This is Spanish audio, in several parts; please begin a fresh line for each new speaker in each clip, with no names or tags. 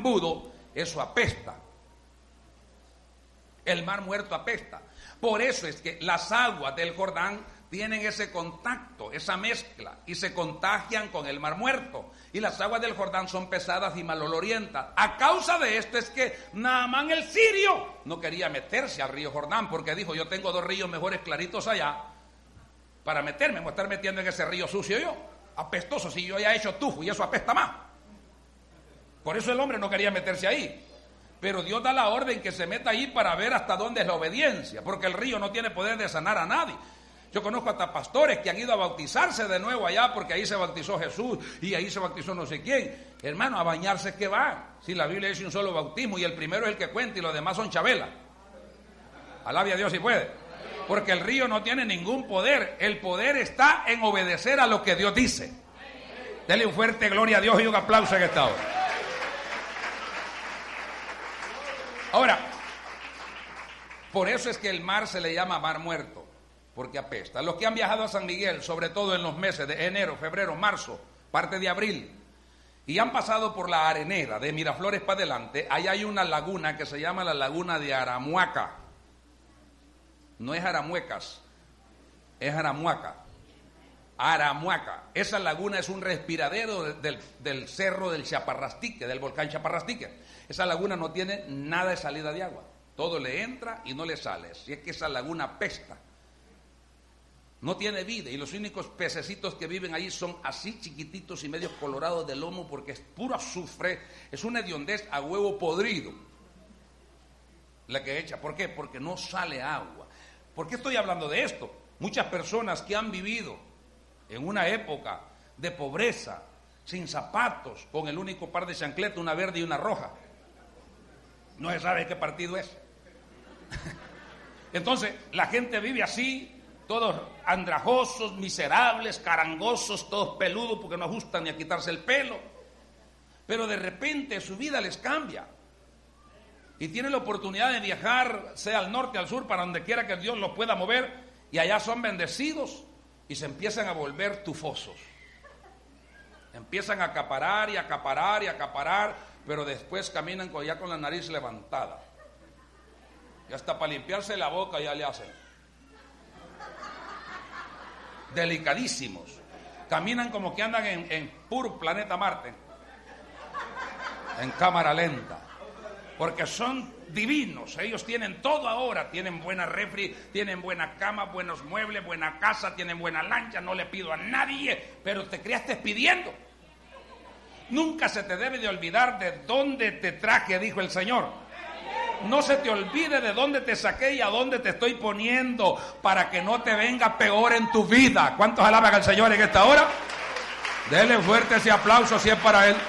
embudo, eso apesta. El Mar Muerto apesta. Por eso es que las aguas del Jordán tienen ese contacto, esa mezcla, y se contagian con el Mar Muerto. Y las aguas del Jordán son pesadas y malolorientas. A causa de esto es que Naamán el sirio no quería meterse al río Jordán, porque dijo: yo tengo 2 ríos mejores claritos allá para meterme, me voy a estar metiendo en ese río sucio yo, apestoso, si yo ya he hecho tufo y eso apesta más. Por eso el hombre no quería meterse ahí. Pero Dios da la orden que se meta ahí para ver hasta dónde es la obediencia, porque el río no tiene poder de sanar a nadie. Yo conozco hasta pastores que han ido a bautizarse de nuevo allá porque ahí se bautizó Jesús y ahí se bautizó no sé quién. Hermano, a bañarse que van. Si la Biblia dice un solo bautismo y el primero es el que cuenta y los demás son chabela. Alabe a Dios si puede. Porque el río no tiene ningún poder. El poder está en obedecer a lo que Dios dice. Dele un fuerte gloria a Dios y un aplauso en esta hora. Ahora, por eso es que el mar se le llama Mar Muerto, porque apesta. Los que han viajado a San Miguel, sobre todo en los meses de enero, febrero, marzo, parte de abril, y han pasado por la Arenera de Miraflores para adelante, allá hay una laguna que se llama la laguna de Aramuaca. No es Aramuecas, es Aramuaca. Aramuaca. Esa laguna es un respiradero del cerro del Chaparrastique, del volcán Chaparrastique. Esa laguna no tiene nada de salida de agua. Todo le entra y no le sale. Si es que esa laguna apesta. No tiene vida y los únicos pececitos que viven ahí son así chiquititos y medios colorados de lomo porque es puro azufre, es una hediondez a huevo podrido la que echa. ¿Por qué? Porque no sale agua. ¿Por qué estoy hablando de esto? Muchas personas que han vivido en una época de pobreza, sin zapatos, con el único par de chancletas, una verde y una roja. No se sabe qué partido es. Entonces, la gente vive así, todos andrajosos, miserables, carangosos, todos peludos porque no ajustan ni a quitarse el pelo. Pero de repente su vida les cambia. Y tienen la oportunidad de viajar, sea al norte, al sur, para donde quiera que Dios los pueda mover. Y allá son bendecidos y se empiezan a volver tufosos. Empiezan a acaparar y acaparar y acaparar, pero después caminan ya con la nariz levantada. Y hasta para limpiarse la boca ya le hacen. Delicadísimos. Caminan como que andan en puro planeta Marte. En cámara lenta. Porque son divinos. Ellos tienen todo ahora. Tienen buena refri, tienen buena cama, buenos muebles, buena casa, tienen buena lancha. No le pido a nadie, pero te criaste pidiendo. Nunca se te debe de olvidar de dónde te traje, dijo el Señor. No se te olvide de dónde te saqué y a dónde te estoy poniendo para que no te venga peor en tu vida. ¿Cuántos alaban al Señor en esta hora? Denle fuerte ese aplauso si es para Él.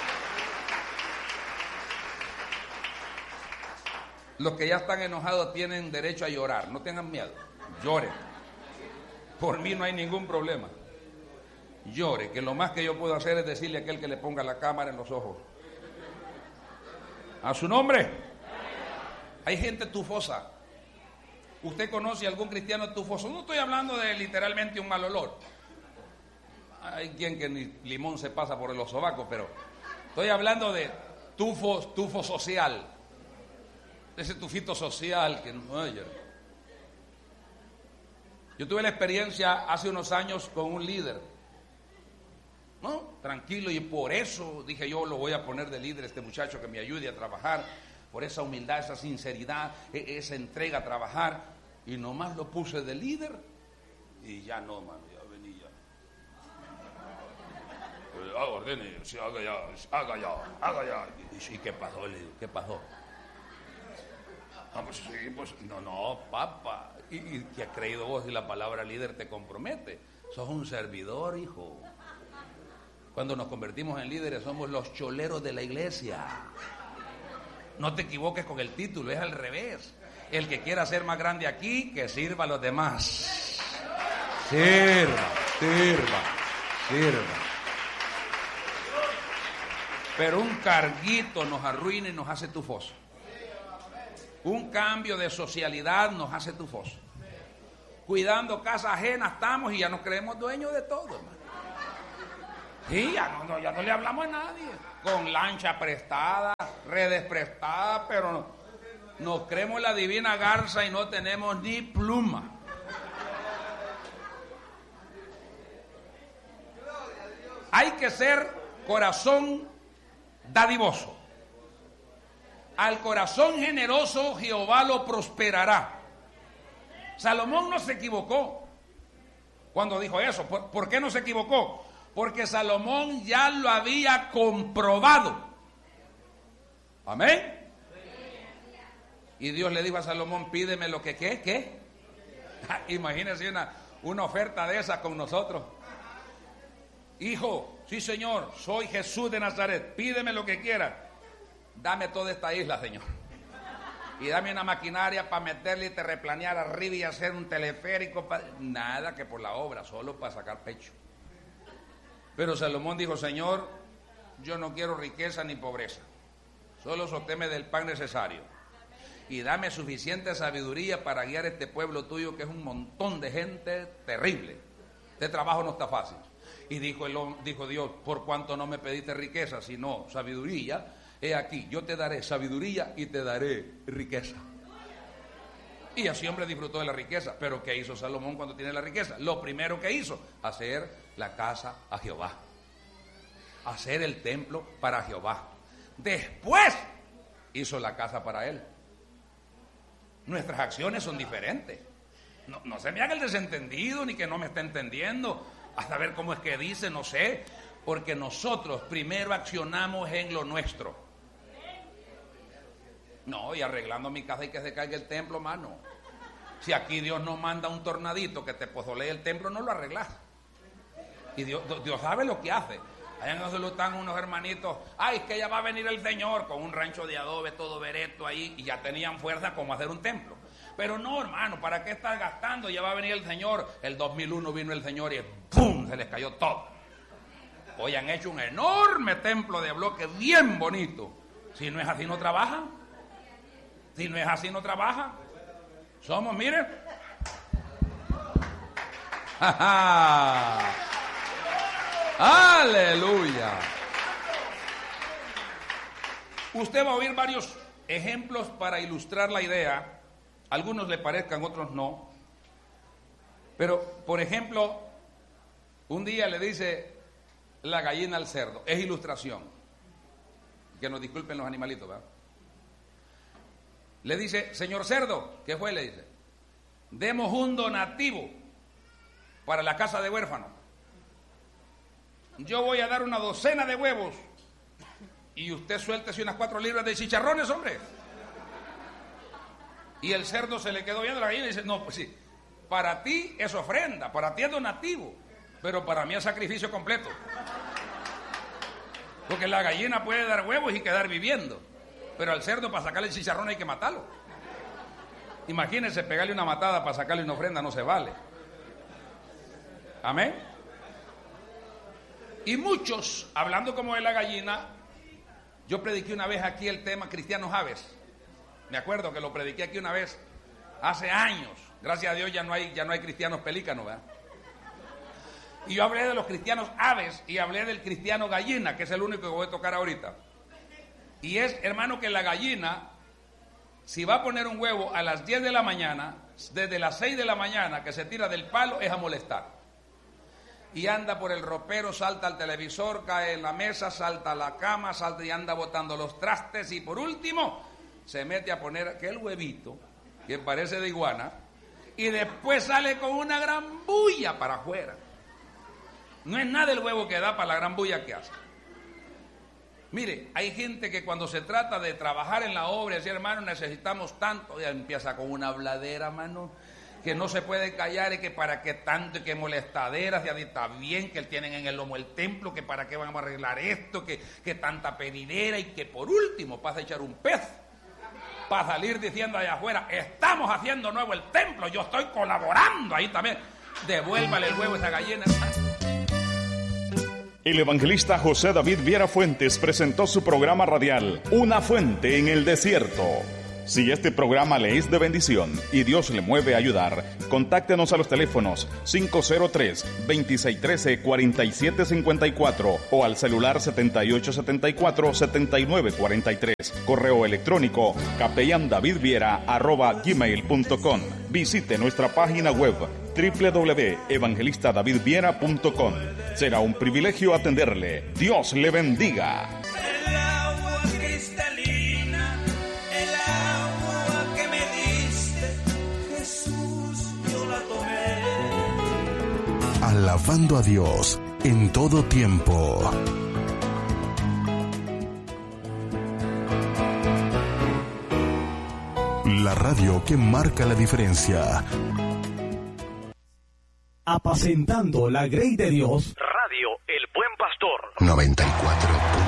Los que ya están enojados tienen derecho a llorar. No tengan miedo. Lloren. Por mí no hay ningún problema. Llore, que lo más que yo puedo hacer es decirle a aquel que le ponga la cámara en los ojos. A su nombre. Hay gente tufosa. ¿Usted conoce a algún cristiano tufoso? No estoy hablando de literalmente un mal olor. Hay quien que ni limón se pasa por los sobacos, pero estoy hablando de tufo social. Ese tufito social que no hay. Yo tuve la experiencia hace unos años con un líder, ¿no? Tranquilo, y por eso dije yo lo voy a poner de líder, este muchacho que me ayude a trabajar, por esa humildad, esa sinceridad, esa entrega a trabajar, y nomás lo puse de líder y ya no, mano, ya venía. Ordene, haga ya. ¿Y qué pasó? Le digo, ¿qué pasó? Ah, pues sí, pues no, papá. ¿Y qué has creído vos si la palabra líder te compromete? Sos un servidor, hijo. Cuando nos convertimos en líderes somos los choleros de la iglesia. No te equivoques con el título, es al revés. El que quiera ser más grande aquí, que sirva a los demás. Sirva. Pero un carguito nos arruina y nos hace tufoso. Un cambio de socialidad nos hace tufoso. Cuidando casa ajena estamos y ya nos creemos dueños de todo, hermano. Sí, ya no le hablamos a nadie. Con lancha prestada, redes prestadas, pero nos creemos la divina garza y no tenemos ni pluma. Hay que ser corazón dadivoso. Al corazón generoso Jehová lo prosperará. Salomón no se equivocó cuando dijo eso. ¿Por qué no se equivocó? Porque Salomón ya lo había comprobado. Amén. Y Dios le dijo a Salomón, pídeme lo que ¿qué? Imagínense una oferta de esa con nosotros. Hijo, sí señor, soy Jesús de Nazaret, pídeme lo que quieras. Dame toda esta isla, Señor. Y dame una maquinaria para meterle y terreplanear arriba y hacer un teleférico. Nada que por la obra, solo para sacar pecho. Pero Salomón dijo, Señor, yo no quiero riqueza ni pobreza. Solo sosténme del pan necesario. Y dame suficiente sabiduría para guiar este pueblo tuyo, que es un montón de gente terrible. Este trabajo no está fácil. Y dijo Dios, por cuanto no me pediste riqueza, sino sabiduría, he aquí, yo te daré sabiduría y te daré riqueza. Y así hombre disfrutó de la riqueza. Pero ¿qué hizo Salomón cuando tiene la riqueza? Lo primero que hizo, hacer la casa a Jehová. Hacer el templo para Jehová. Después hizo la casa para él. Nuestras acciones son diferentes. No se me haga el desentendido ni que no me esté entendiendo. Hasta ver cómo es que dice, no sé. Porque nosotros primero accionamos en lo nuestro. No, y arreglando mi casa y que se caiga el templo, mano. Si aquí Dios no manda un tornadito que te pozolee el templo, no lo arreglas. Y Dios sabe lo que hace. Allá en Jesús están unos hermanitos, ay, es que ya va a venir el Señor con un rancho de adobe todo vereto ahí, y ya tenían fuerza como hacer un templo. Pero no, hermano, ¿para qué estar gastando? Ya va a venir el Señor. El 2001 vino el Señor y ¡pum! Se les cayó todo. Hoy han hecho un enorme templo de bloque bien bonito. Si no es así, no trabaja. Si no es así, no trabaja. Somos, miren. ¡Aleluya! Usted va a oír varios ejemplos para ilustrar la idea. Algunos le parezcan, otros no. Pero, por ejemplo, un día le dice la gallina al cerdo. Es ilustración. Que nos disculpen los animalitos, ¿verdad? Le dice, señor cerdo, ¿qué fue? Le dice, demos un donativo para la casa de huérfanos. Yo voy a dar una docena de huevos y usted suéltese unas 4 libras de chicharrones, hombre. Y el cerdo se le quedó viendo a la gallina y dice, no, pues sí, para ti es ofrenda, para ti es donativo, pero para mí es sacrificio completo. Porque la gallina puede dar huevos y quedar viviendo, pero al cerdo para sacarle el chicharrón hay que matarlo. Imagínense pegarle una matada para sacarle una ofrenda, no se vale. Amén. Y muchos, hablando como de la gallina, yo prediqué una vez aquí el tema cristianos aves. Me acuerdo que lo prediqué aquí una vez, hace años. Gracias a Dios ya no hay cristianos pelícanos, ¿verdad? Y yo hablé de los cristianos aves y hablé del cristiano gallina, que es el único que voy a tocar ahorita. Y es, hermano, que la gallina, si va a poner un huevo a las 10 de la mañana, desde las 6 de la mañana que se tira del palo, es a molestar. Y anda por el ropero, salta al televisor, cae en la mesa, salta a la cama, salta y anda botando los trastes. Y por último, se mete a poner aquel huevito, que parece de iguana, y después sale con una gran bulla para afuera. No es nada el huevo que da para la gran bulla que hace. Mire, hay gente que cuando se trata de trabajar en la obra y decir, hermano, necesitamos tanto, ya empieza con una habladera, hermano, que no se puede callar, y que para qué tanto, y que molestaderas, ya está bien que tienen en el lomo el templo, que para qué vamos a arreglar esto, que tanta pedidera, y que por último pasa a echar un pez para salir diciendo allá afuera, estamos haciendo nuevo el templo, yo estoy colaborando ahí también. Devuélvale el huevo a esa gallina.
El evangelista José David Viera Fuentes presentó su programa radial, Una Fuente en el Desierto. Si este programa le es de bendición y Dios le mueve a ayudar, contáctenos a los teléfonos 503-2613-4754 o al celular 7874-7943. Correo electrónico capellandavidviera@gmail.com. Visite nuestra página web www.evangelistadavidviera.com. Será un privilegio atenderle. Dios le bendiga.
El agua cristalina, el agua que me diste, Jesús, yo la tomé.
Alabando a Dios en todo tiempo. La radio que marca la diferencia.
Apacentando la grey de Dios.
Radio El Buen Pastor.
94.